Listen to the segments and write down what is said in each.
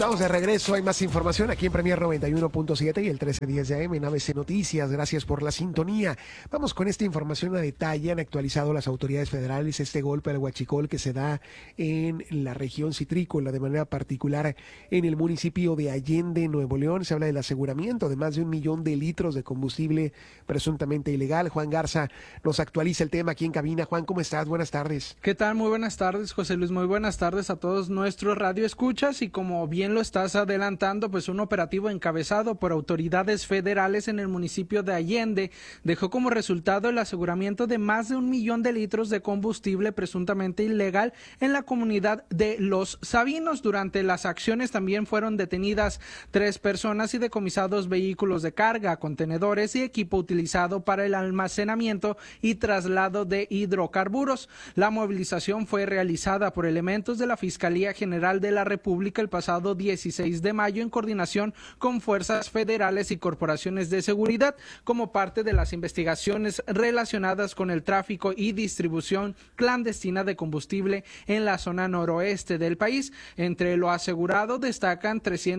Estamos de regreso, hay más información aquí en Premier 91.7 y el 1310 de AM en ABC Noticias. Gracias por la sintonía. Vamos con esta información a detalle. Han actualizado las autoridades federales este golpe al huachicol que se da en la región citrícola, de manera particular en el municipio de Allende, Nuevo León. Se habla del aseguramiento de más de 1 millón de litros de combustible presuntamente ilegal. Juan Garza nos actualiza el tema aquí en cabina. Juan, ¿cómo estás? Buenas tardes. ¿Qué tal? Muy buenas tardes, José Luis. Muy buenas tardes a todos nuestros radioescuchas. Y como bien lo estás adelantando, pues un operativo encabezado por autoridades federales en el municipio de Allende dejó como resultado el aseguramiento de más de 1 millón de litros de combustible presuntamente ilegal en la comunidad de Los Sabinos. Durante las acciones también fueron detenidas 3 personas y decomisados vehículos de carga, contenedores y equipo utilizado para el almacenamiento y traslado de hidrocarburos. La movilización fue realizada por elementos de la Fiscalía General de la República el pasado 16 de mayo en coordinación con fuerzas federales y corporaciones de seguridad como parte de las investigaciones relacionadas con el tráfico y distribución clandestina de combustible en la zona noroeste del país. Entre lo asegurado destacan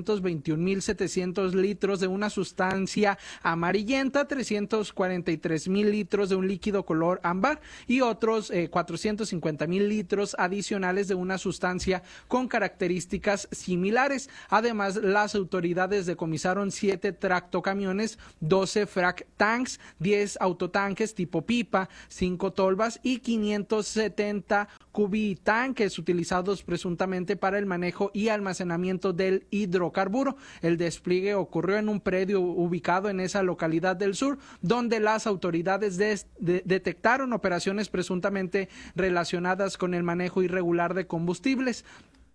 321.700 litros de una sustancia amarillenta, 343.000 litros de un líquido color ámbar y otros 450.000 litros adicionales de una sustancia con características similares. Además, las autoridades decomisaron 7 tractocamiones, 12 frac tanks, 10 autotanques tipo pipa, 5 tolvas y 570 cubitanques utilizados presuntamente para el manejo y almacenamiento del hidrocarburo. El despliegue ocurrió en un predio ubicado en esa localidad del sur, donde las autoridades detectaron operaciones presuntamente relacionadas con el manejo irregular de combustibles.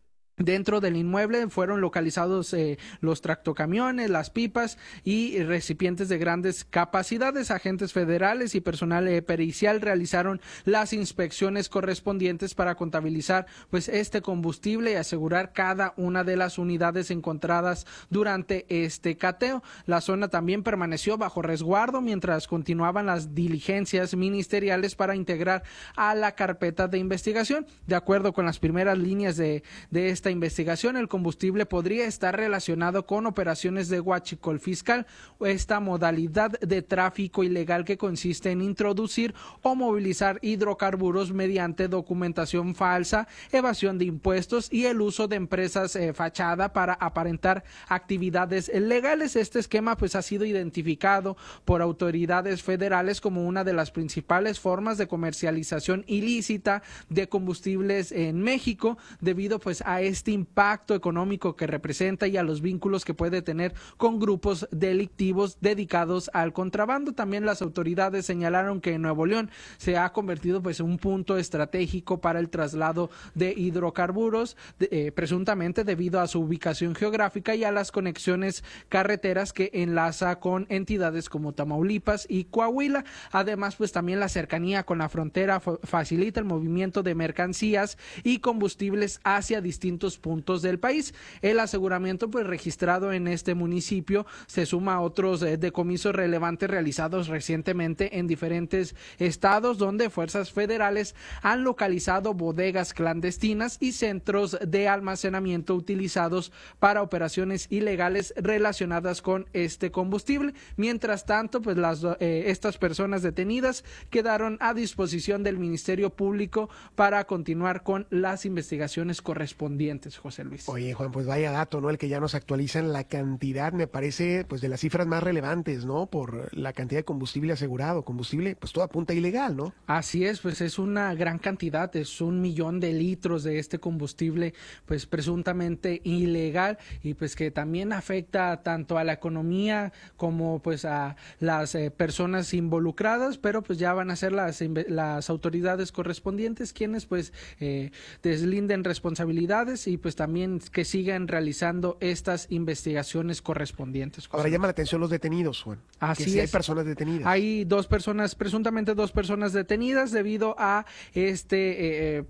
Dentro del inmueble fueron localizados los tractocamiones, las pipas y recipientes de grandes capacidades. Agentes federales y personal pericial realizaron las inspecciones correspondientes para contabilizar pues este combustible y asegurar cada una de las unidades encontradas durante este cateo. La zona también permaneció bajo resguardo mientras continuaban las diligencias ministeriales para integrar a la carpeta de investigación. De acuerdo con las primeras líneas de esta investigación, el combustible podría estar relacionado con operaciones de huachicol fiscal, esta modalidad de tráfico ilegal que consiste en introducir o movilizar hidrocarburos mediante documentación falsa, evasión de impuestos y el uso de empresas fachada para aparentar actividades legales. Este esquema pues ha sido identificado por autoridades federales como una de las principales formas de comercialización ilícita de combustibles en México, debido pues a este impacto económico que representa y a los vínculos que puede tener con grupos delictivos dedicados al contrabando. También las autoridades señalaron que en Nuevo León se ha convertido pues en un punto estratégico para el traslado de hidrocarburos, presuntamente debido a su ubicación geográfica y a las conexiones carreteras que enlaza con entidades como Tamaulipas y Coahuila. Además, pues también la cercanía con la frontera facilita el movimiento de mercancías y combustibles hacia distintos puntos del país. El aseguramiento pues registrado en este municipio se suma a otros decomisos relevantes realizados recientemente en diferentes estados, donde fuerzas federales han localizado bodegas clandestinas y centros de almacenamiento utilizados para operaciones ilegales relacionadas con este combustible. Mientras tanto, pues estas personas detenidas quedaron a disposición del Ministerio Público para continuar con las investigaciones correspondientes. José Luis. Oye, Juan, pues vaya dato, ¿no? El que ya nos actualizan la cantidad, me parece, pues de las cifras más relevantes, ¿no? Por la cantidad de combustible asegurado, combustible, pues todo apunta ilegal, ¿no? Así es, pues es una gran cantidad, es 1 millón de litros de este combustible, pues presuntamente ilegal y pues que también afecta tanto a la economía como pues a las personas involucradas, pero pues ya van a ser las autoridades correspondientes quienes pues deslinden responsabilidades y pues también que sigan realizando estas investigaciones correspondientes. Ahora llama la atención los detenidos, Juan. Así que sí es. Hay personas detenidas. Hay presuntamente dos personas detenidas debido a esta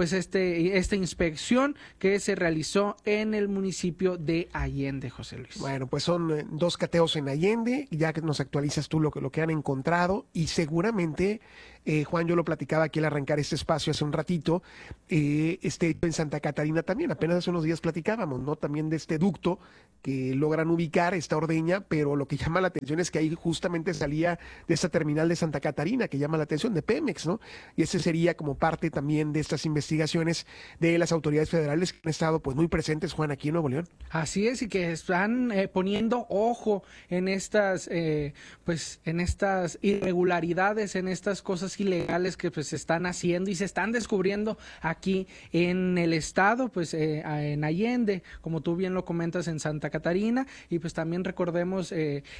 inspección que se realizó en el municipio de Allende, José Luis. Bueno, pues son 2 cateos en Allende, ya que nos actualizas tú lo que han encontrado y seguramente Juan, yo lo platicaba aquí al arrancar este espacio hace un ratito, este hecho en Santa Catarina también, apenas hace unos días platicábamos, ¿no? También de este ducto que logran ubicar, esta ordeña, pero lo que llama la atención es que ahí justamente salía de esta terminal de Santa Catarina, que llama la atención, de Pemex, ¿no? Y ese sería como parte también de estas investigaciones de las autoridades federales que han estado pues muy presentes, Juan, aquí en Nuevo León. Así es, y que están poniendo ojo en estas, pues, en estas irregularidades, en estas cosas ilegales que pues se están haciendo y se están descubriendo aquí en el estado, pues en Allende, como tú bien lo comentas, en Santa Catarina, y pues también recordemos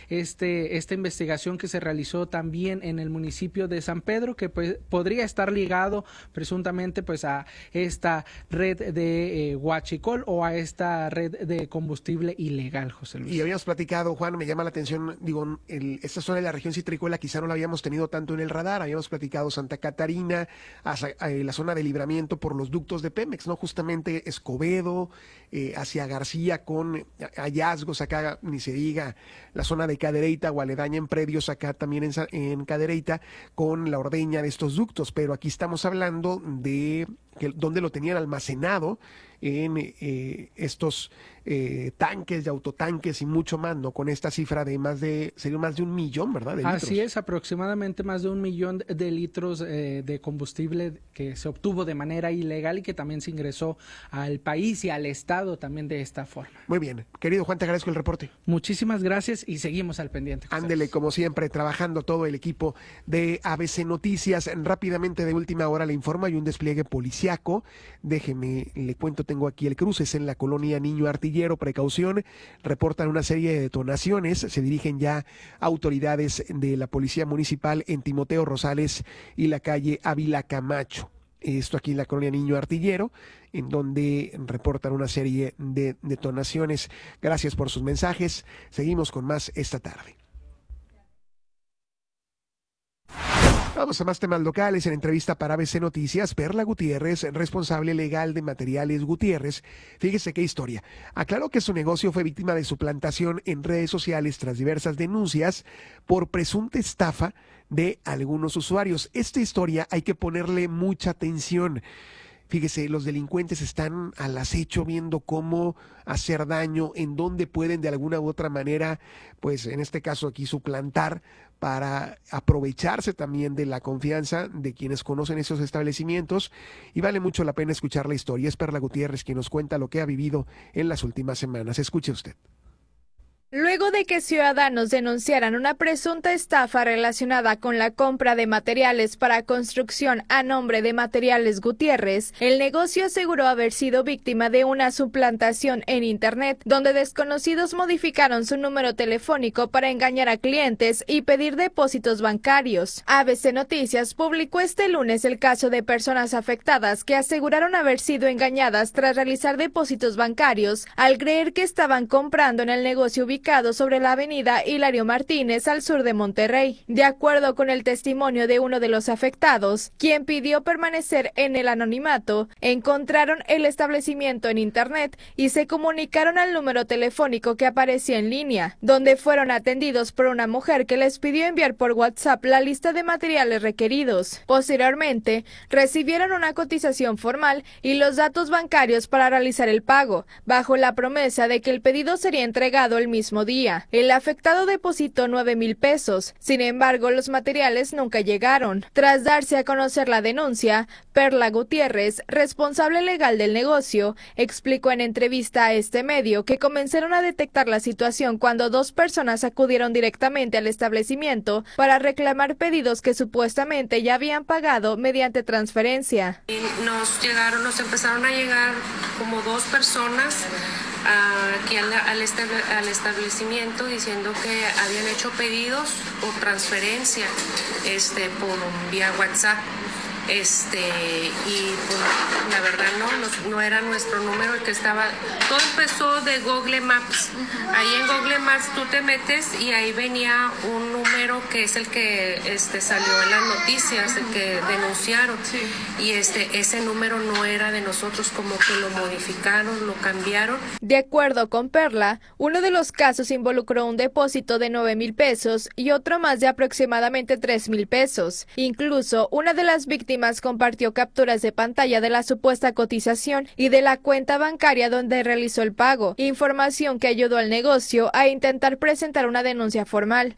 esta investigación que se realizó también en el municipio de San Pedro, que pues podría estar ligado presuntamente pues a esta red de huachicol o a esta red de combustible ilegal, José Luis. Y habíamos platicado, Juan, me llama la atención, digo, esta zona de la región citrícola quizá no la habíamos tenido tanto en el radar, habíamos platicado Santa Catarina, la zona de Libramiento por los ductos de Pemex, ¿no? Justamente Escobedo, hacia García, con hallazgos acá, ni se diga, la zona de Cadereyta o aledaña en predios acá también en Cadereyta, con la ordeña de estos ductos, pero aquí estamos hablando de dónde lo tenían almacenado en estos tanques de autotanques y mucho más, ¿no? Con esta cifra de sería más de 1 millón, ¿verdad? De litros. Así es, aproximadamente más de 1 millón de litros de combustible que se obtuvo de manera ilegal y que también se ingresó al país y al estado también de esta forma. Muy bien, querido Juan, te agradezco el reporte. Muchísimas gracias y seguimos al pendiente. Ándele, como siempre, trabajando todo el equipo de ABC Noticias. Rápidamente, de última hora, le informa, hay un despliegue policiaco. Déjeme, le cuento, tengo aquí el cruce, es en la colonia Niño Artillero, precaución. Reportan una serie de detonaciones, se dirigen ya autoridades de la Policía Municipal en Timoteo Rosales y la calle Ávila Camacho. Esto aquí en la colonia Niño Artillero, en donde reportan una serie de detonaciones. Gracias por sus mensajes. Seguimos con más esta tarde. Vamos a más temas locales. En entrevista para ABC Noticias, Perla Gutiérrez, responsable legal de Materiales Gutiérrez, fíjese qué historia. Aclaró que su negocio fue víctima de suplantación en redes sociales tras diversas denuncias por presunta estafa de algunos usuarios. Esta historia hay que ponerle mucha atención. Fíjese, los delincuentes están al acecho viendo cómo hacer daño, en dónde pueden de alguna u otra manera, pues en este caso aquí suplantar, para aprovecharse también de la confianza de quienes conocen esos establecimientos, y vale mucho la pena escuchar la historia. Es Perla Gutiérrez quien nos cuenta lo que ha vivido en las últimas semanas. Escuche usted. Luego de que ciudadanos denunciaran una presunta estafa relacionada con la compra de materiales para construcción a nombre de Materiales Gutiérrez, el negocio aseguró haber sido víctima de una suplantación en Internet, donde desconocidos modificaron su número telefónico para engañar a clientes y pedir depósitos bancarios. ABC Noticias publicó este lunes el caso de personas afectadas que aseguraron haber sido engañadas tras realizar depósitos bancarios al creer que estaban comprando en el negocio ubicado sobre la avenida Hilario Martínez al sur de Monterrey. De acuerdo con el testimonio de uno de los afectados, quien pidió permanecer en el anonimato, encontraron el establecimiento en Internet y se comunicaron al número telefónico que aparecía en línea, donde fueron atendidos por una mujer que les pidió enviar por WhatsApp la lista de materiales requeridos. Posteriormente, recibieron una cotización formal y los datos bancarios para realizar el pago, bajo la promesa de que el pedido sería entregado el mismo día. El afectado depositó 9,000 pesos. Sin embargo, los materiales nunca llegaron. Tras darse a conocer la denuncia, Perla Gutiérrez, responsable legal del negocio, explicó en entrevista a este medio que comenzaron a detectar la situación cuando 2 personas acudieron directamente al establecimiento para reclamar pedidos que supuestamente ya habían pagado mediante transferencia. Nos empezaron a llegar como 2 personas aquí al establecimiento diciendo que habían hecho pedidos o transferencia por vía WhatsApp. y pues la verdad no era nuestro número el que estaba. Todo empezó de Google Maps. Ahí en Google Maps tú te metes y ahí venía un número que es el que salió en las noticias, el que denunciaron. Y ese número no era de nosotros, como que lo modificaron, lo cambiaron. De acuerdo con Perla, uno de los casos involucró un depósito de 9,000 pesos y otro más de aproximadamente 3,000 pesos. Incluso una de las víctimas compartió capturas de pantalla de la supuesta cotización y de la cuenta bancaria donde realizó el pago, información que ayudó al negocio a intentar presentar una denuncia formal.